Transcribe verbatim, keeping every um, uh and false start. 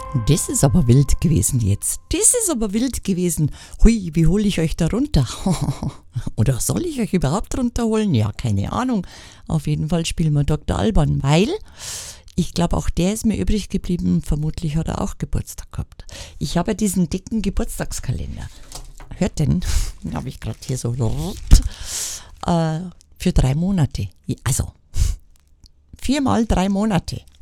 Das ist aber wild gewesen jetzt. Das ist aber wild gewesen. Hui, wie hole ich euch da runter? Oder soll ich euch überhaupt runterholen? Ja, keine Ahnung. Auf jeden Fall spielen wir Doktor Alban, weil ich glaube, auch der ist mir übrig geblieben. Vermutlich hat er auch Geburtstag gehabt. Ich habe diesen dicken Geburtstagskalender. Hört denn? Den habe ich gerade hier so. Äh, für drei Monate. Also, viermal drei Monate.